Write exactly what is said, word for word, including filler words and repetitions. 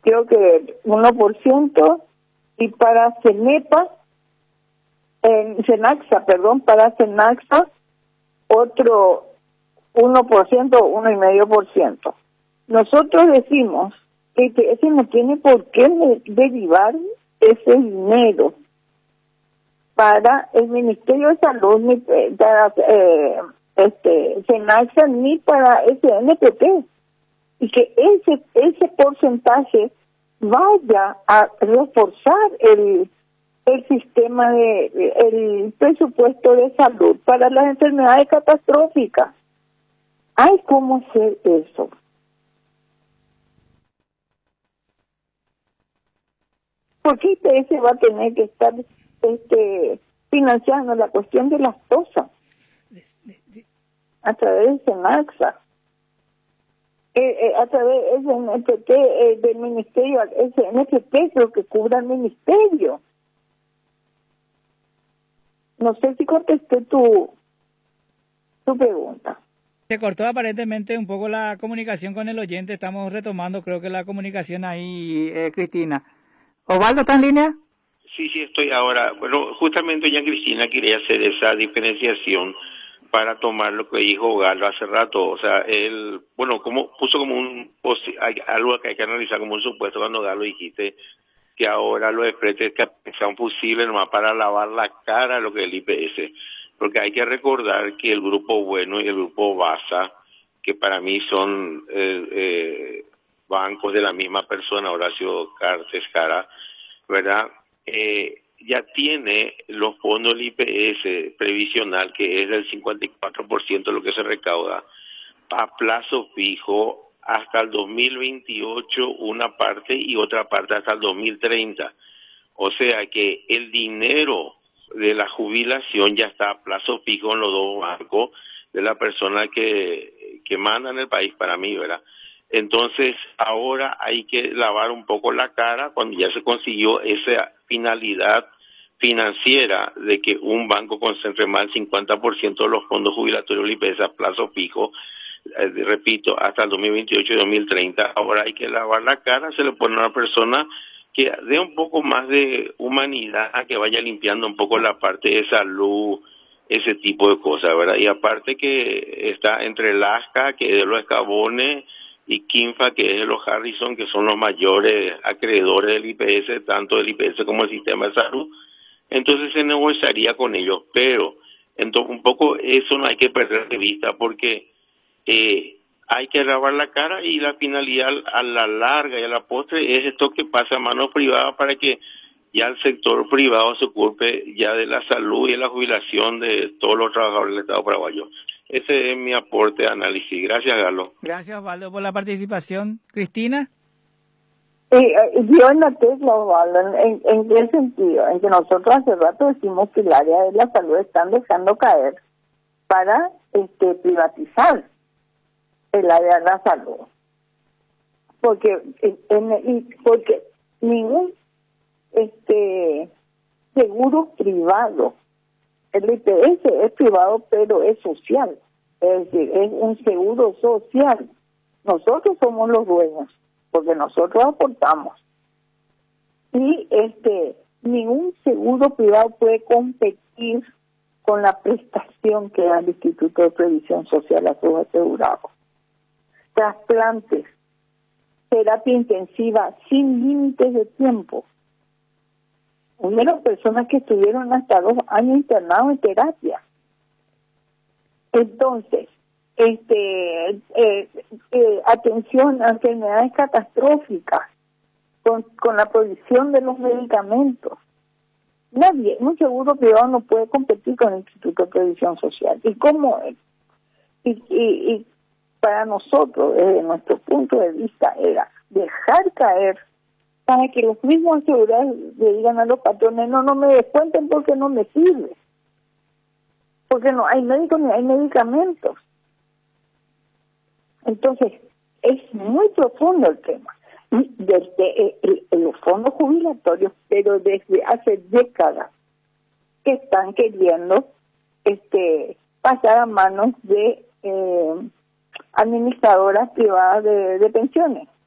creo que uno por ciento, y para CENEPA, eh, CENAXA, perdón, para CENAXA, otro uno por ciento, uno coma cinco por ciento. Nosotros decimos que ese no tiene por qué derivar ese dinero para el Ministerio de Salud, ni para eh, este, CENAXA, ni para S N P P. Y que ese ese porcentaje vaya a reforzar el el sistema de el presupuesto de salud para las enfermedades catastróficas. Hay cómo hacer eso. ¿Por qué I P S va a tener que estar este financiando la cuestión de las cosas a través de CENAXA? Eh, eh, a través de S N P P, eh, del ministerio, S N P P creo que cubra el ministerio. No sé si contesté tu, tu pregunta. Se cortó aparentemente un poco la comunicación con el oyente, estamos retomando creo que la comunicación ahí, eh, Cristina. ¿Osvaldo está en línea? Sí, sí, estoy ahora. Bueno, justamente ya Cristina quería hacer esa diferenciación para tomar lo que dijo Galo hace rato. O sea, él, bueno, como puso como un, algo que hay que analizar como un supuesto cuando Galo dijiste que ahora los fretes son posibles nomás para lavar la cara a lo que es el I P S. Porque hay que recordar que el Grupo Bueno y el Grupo Basa, que para mí son eh, eh, bancos de la misma persona, Horacio Cartes Cara, ¿verdad? Eh, ya tiene los fondos del I P S previsional, que es del cincuenta y cuatro por ciento de lo que se recauda, a plazo fijo hasta el dos mil veintiocho una parte y otra parte hasta el dos mil treinta. O sea que el dinero de la jubilación ya está a plazo fijo en los dos bancos de la persona que, que manda en el país, para mí, ¿verdad? Entonces, ahora hay que lavar un poco la cara cuando ya se consiguió esa finalidad financiera de que un banco concentre más del cincuenta por ciento de los fondos jubilatorios del I P S a plazo fijo, eh, repito, hasta el dos mil veintiocho y dos mil treinta. Ahora hay que lavar la cara, se le pone a una persona que dé un poco más de humanidad, que vaya limpiando un poco la parte de salud, ese tipo de cosas, ¿verdad? Y aparte que está entre Lasca, que es de los Escabones, y Kinfa, que es de los Harrison, que son los mayores acreedores del I P S, tanto del I P S como el sistema de salud. Entonces se negociaría con ellos, pero entonces un poco eso no hay que perder de vista, porque eh, hay que lavar la cara y la finalidad a la larga y a la postre es esto que pasa a manos privadas para que ya el sector privado se ocupe ya de la salud y de la jubilación de todos los trabajadores del Estado paraguayo. Ese es mi aporte de análisis. Gracias, Galo. Gracias, Osvaldo, por la participación. ¿Cristina? Eh, yo en la tecla, Osvaldo, ¿en, en qué sentido? En que nosotros hace rato decimos que el área de la salud están dejando caer para este privatizar el área de la salud. Porque, en, en, porque ningún este seguro privado, el I P S es privado pero es social, es decir, es un seguro social. Nosotros somos los dueños porque nosotros aportamos, y este ningún seguro privado puede competir con la prestación que da el Instituto de Previsión Social a sus asegurados. Trasplantes, terapia intensiva sin límites de tiempo. Hubieron personas que estuvieron hasta dos años internados en terapia. Entonces, este eh, eh, atención a enfermedades catastróficas con, con la provisión de los medicamentos. Nadie, un seguro privado no puede competir con el Instituto de Previsión Social. ¿Y cómo? Y, y, y para nosotros, desde nuestro punto de vista, era dejar caer para que los mismos asegurados le digan a los patrones, no, no me descuenten porque no me sirve. Porque no hay médicos ni hay medicamentos. Entonces, es muy profundo el tema. Y desde el, el, los fondos jubilatorios, pero desde hace décadas, que están queriendo este pasar a manos de eh, administradoras privadas de, de pensiones.